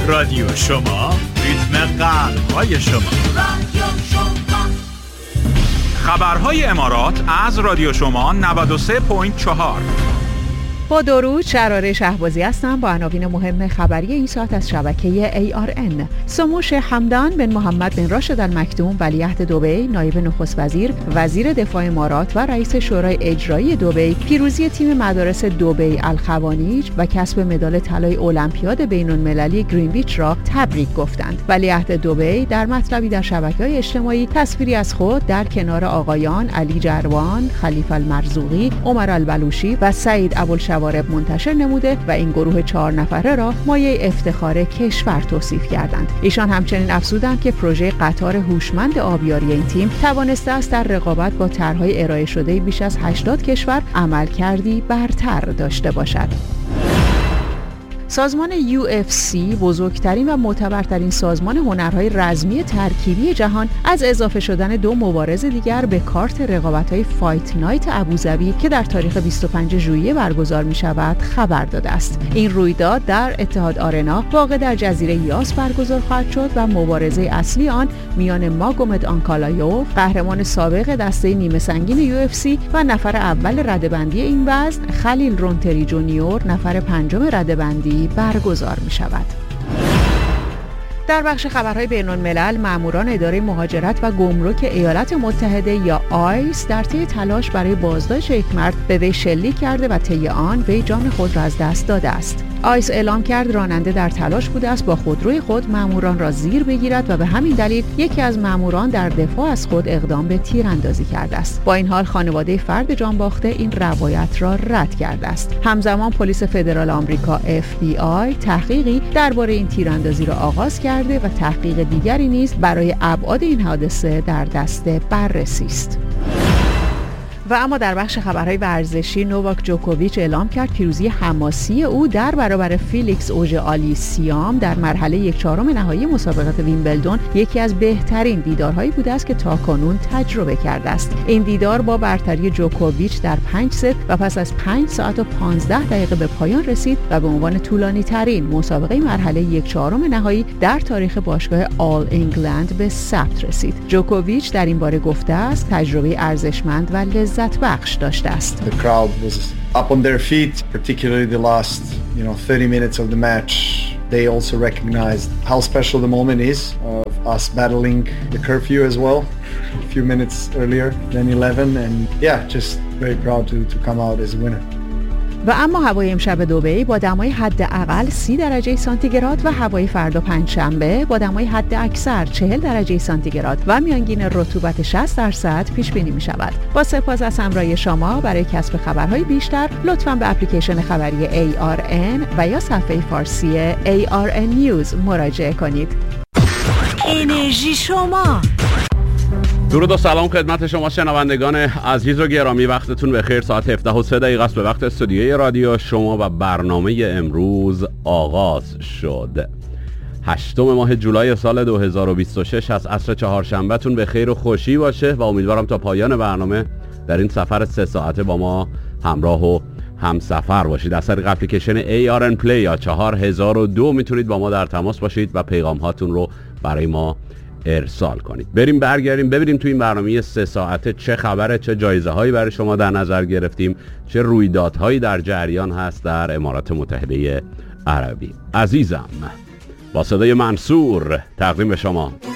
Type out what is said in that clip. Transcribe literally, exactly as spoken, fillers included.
رادیو شما، ریتم قلب‌های شما. رادیو شما. خبرهای امارات از رادیو شما نود و سه ممیز چهار. با درود، شراره شهبازی هستم با عناوین مهم خبری این ساعت از شبکه ای آر ان. سموش حمدان بن محمد بن راشد المکتوم ولیعهد دبی، نایب نخست وزیر، وزیر دفاع امارات و رئیس شورای اجرایی دبی پیروزی تیم مدارس دبی الخوانیج و کسب مدال طلای المپیاد بین‌المللی گرینویچ را تبریک گفتند. ولیعهد دبی در مطلبی در شبکه‌های اجتماعی تصویری از خود در کنار آقایان علی جروان، خلیفه المرزوقی، عمر البلوشی و سعید ابوالشوارب وارب منتشر نموده و این گروه چهار نفره را مایه افتخار کشور توصیف کردند. ایشان همچنین افزودند که پروژه قطار هوشمند آبیاری این تیم توانسته است در رقابت با طرح‌های ارائه شده بیش از هشتاد کشور عملکردی برتر داشته باشد. سازمان یو اف سی، بزرگترین و معتبرترین سازمان هنرهای رزمی ترکیبی جهان، از اضافه شدن دو مبارز دیگر به کارت رقابت‌های فایت نایت ابوظبی که در تاریخ بیست و پنجم ژوئیه برگزار می‌شود خبر داده است. این رویداد در اتحاد آرنا واقع در جزیره یاس برگزار خواهد شد و مبارزه اصلی آن میان ماگومد آنکالایوف، قهرمان سابق دسته نیمه سنگین یو اف سی و نفر اول رده‌بندی این وزن، خلیل رونتری جونیور، نفر پنجم رده‌بندی برگزار می شود. در بخش خبرهای بین‌الملل، ماموران اداره مهاجرت و گمرک ایالات متحده یا آیس در طی تلاش برای بازداشت یک مرد به وی شلیک کرده و طی آن وی جان خود را از دست داده است. آیس اعلام کرد راننده در تلاش بوده است با خودروی خود ماموران را زیر بگیرد و به همین دلیل یکی از ماموران در دفاع از خود اقدام به تیراندازی کرده است. با این حال خانواده فرد جان باخته این روایت را رد کرده است. همزمان پلیس فدرال آمریکا اف بی آی تحقیقی درباره این تیراندازی را آغاز کرده و تحقیق دیگری نیز برای ابعاد این حادثه در دست بررسی است. و اما در بخش خبرهای ورزشی، نوواک جوکوویچ اعلام کرد پیروزی حماسی او در برابر فیلیکس اوژه آلیسیام در مرحله یک چهارم نهایی مسابقات ویمبلدون یکی از بهترین دیدارهایی بوده است که تاکنون تجربه کرده است. این دیدار با برتری جوکوویچ در پنج ست و پس از پنج ساعت و پانزده دقیقه به پایان رسید و به عنوان طولانی ترین مسابقه مرحله یک چهارم نهایی در تاریخ باشگاه آل انگلند به ثبت رسید. جوکوویچ در این باره گفته است تجربه ارزشمند و لذت بخش داشته است. The crowd was up on their feet, particularly the last, you know, thirty minutes of the match. They also recognized how special the moment is of us battling the curfew as well a few minutes earlier than eleven, and yeah, just very proud to to come out as a winner. و اما هوای امشب دبی با دمای حداقل سی درجه سانتیگراد و هوای فردا پنجشنبه با دمای حد اکثر چهل درجه سانتیگراد و میانگین رطوبت شصت درصد پیش بینی می شود. با سپاس از همراهی شما. برای کسب خبرهای بیشتر لطفاً به اپلیکیشن خبری ای آر ان و یا صفحه فارسی ای آر ان نیوز مراجعه کنید. انرژی شما. درود و سلام خدمت شما شنوندگان عزیز و گرامی، وقتتون بخیر. ساعت هفده و سه دقیقه است به وقت استودیوی رادیو شما و برنامه امروز آغاز شد. هشتم ماه جولای سال دو هزار و بیست و شش از عصر چهارشنبه تون به خیر و خوشی باشه و امیدوارم تا پایان برنامه در این سفر سه ساعته با ما همراه و همسفر باشید. از طریق اپلیکیشن ای آر ان پلی یا چهار هزار و دو میتونید با ما در تماس باشید و پیغام هاتون رو برای ما ارسال کنید. بریم برگردیم ببینیم تو این برنامه سه ساعته چه خبره، چه جایزه هایی برای شما در نظر گرفتیم، چه رویدادهایی در جریان هست در امارات متحده عربی. عزیزم با صدای منصور تقدیم به شما.